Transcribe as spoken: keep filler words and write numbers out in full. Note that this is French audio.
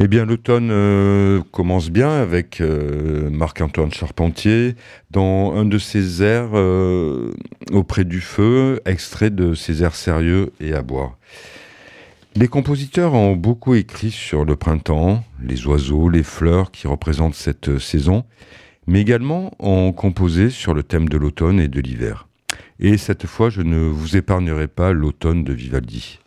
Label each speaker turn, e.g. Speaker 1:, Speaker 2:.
Speaker 1: Eh bien, l'automne euh, commence bien avec euh, Marc-Antoine Charpentier dans un de ses airs euh, auprès du feu, extrait de ses airs sérieux et à boire. Les compositeurs ont beaucoup écrit sur le printemps, les oiseaux, les fleurs qui représentent cette saison, mais également ont composé sur le thème de l'automne et de l'hiver. Et cette fois, je ne vous épargnerai pas l'automne de Vivaldi.